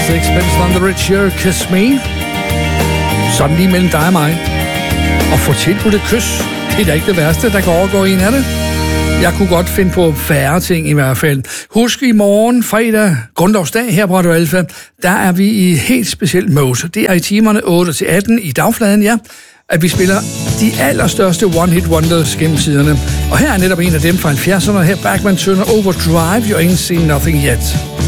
Sixpence None the Richer, Kiss Me. Sådan lige mellem dig og mig. Og få tilbudt et kys. Det er da ikke det værste, der kan overgå en af det. Jeg kunne godt finde på færre ting i hvert fald. Husk i morgen, fredag, grundlovsdag her på Radio Alfa, der er vi i helt specielt mode. Det er i timerne 8-18 i dagfladen, ja, at vi spiller de allerstørste one-hit wonders gennem tiderne. Og her er netop en af dem fra 70'erne, her Bachman Turner Overdrive, You Ain't Seen Nothing Yet.